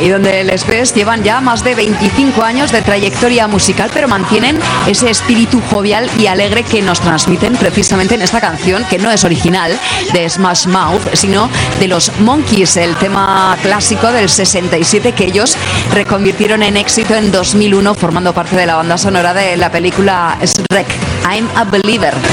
y donde les ves llevan ya más de 25 años de trayectoria musical, pero mantienen ese espíritu jovial y alegre que nos transmiten precisamente en esta canción, que no es original de Smash Mouth, sino de los Monkees, el tema clásico del 67 que ellos reconvirtieron en éxito en 2001, formando parte de la banda sonora de la película Shrek, I'm a Believer.